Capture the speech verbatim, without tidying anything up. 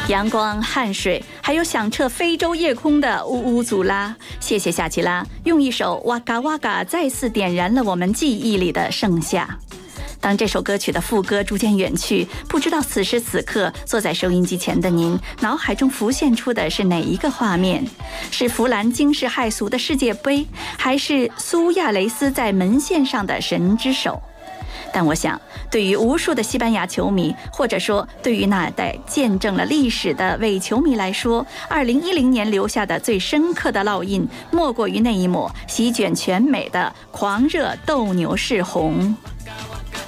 阳光、汗水，还有响彻非洲夜空的呜呜祖拉。谢谢夏奇拉，用一首哇嘎哇嘎再次点燃了我们记忆里的盛夏。当这首歌曲的副歌逐渐远去，不知道此时此刻坐在收音机前的您，脑海中浮现出的是哪一个画面？是弗兰惊世骇俗的世界杯，还是苏亚雷斯在门线上的神之手？但我想，对于无数的西班牙球迷，或者说对于那代见证了历史的伪球迷来说，二零一零年留下的最深刻的烙印，莫过于那一抹席卷全美的狂热斗牛士红。